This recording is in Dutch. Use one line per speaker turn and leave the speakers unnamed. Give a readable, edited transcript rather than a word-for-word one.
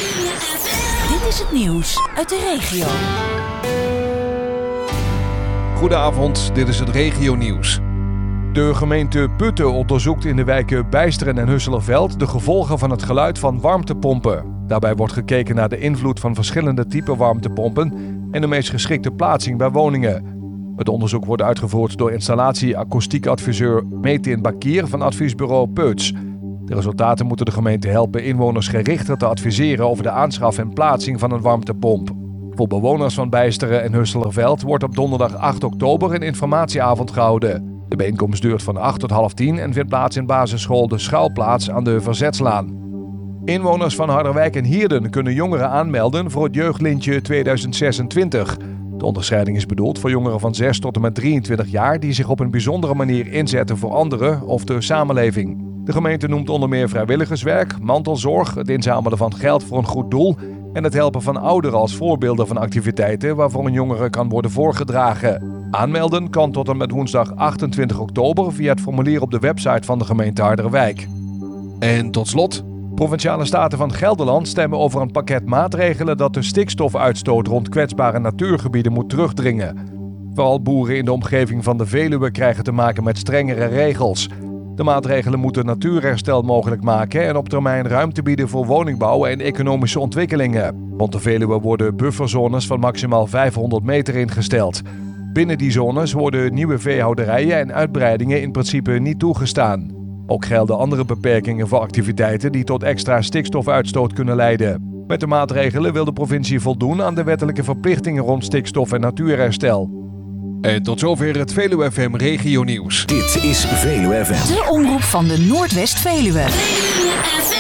Dit is het nieuws uit de regio.
Goedenavond, dit is het regionieuws. De gemeente Putten onderzoekt in de wijken Bijsteren en Husselerveld de gevolgen van het geluid van warmtepompen. Daarbij wordt gekeken naar de invloed van verschillende typen warmtepompen en de meest geschikte plaatsing bij woningen. Het onderzoek wordt uitgevoerd door installatie-akoestiekadviseur Metin Bakir van adviesbureau Peuts. De resultaten moeten de gemeente helpen inwoners gerichter te adviseren over de aanschaf en plaatsing van een warmtepomp. Voor bewoners van Bijsteren en Husselerveld wordt op donderdag 8 oktober een informatieavond gehouden. De bijeenkomst duurt van 8 tot half 10 en vindt plaats in basisschool De Schuilplaats aan de Verzetslaan. Inwoners van Harderwijk en Hierden kunnen jongeren aanmelden voor het jeugdlintje 2026. De onderscheiding is bedoeld voor jongeren van 6 tot en met 23 jaar die zich op een bijzondere manier inzetten voor anderen of de samenleving. De gemeente noemt onder meer vrijwilligerswerk, mantelzorg, het inzamelen van geld voor een goed doel en het helpen van ouderen als voorbeelden van activiteiten waarvoor een jongere kan worden voorgedragen. Aanmelden kan tot en met woensdag 28 oktober via het formulier op de website van de gemeente Harderwijk. En tot slot, Provinciale Staten van Gelderland stemmen over een pakket maatregelen dat de stikstofuitstoot rond kwetsbare natuurgebieden moet terugdringen. Vooral boeren in de omgeving van de Veluwe krijgen te maken met strengere regels. De maatregelen moeten natuurherstel mogelijk maken en op termijn ruimte bieden voor woningbouw en economische ontwikkelingen. Rond de Veluwe worden bufferzones van maximaal 500 meter ingesteld. Binnen die zones worden nieuwe veehouderijen en uitbreidingen in principe niet toegestaan. Ook gelden andere beperkingen voor activiteiten die tot extra stikstofuitstoot kunnen leiden. Met de maatregelen wil de provincie voldoen aan de wettelijke verplichtingen rond stikstof en natuurherstel. En tot zover het Veluwe FM regionieuws.
Dit is Veluwe FM.
De omroep van de Noordwest-Veluwe.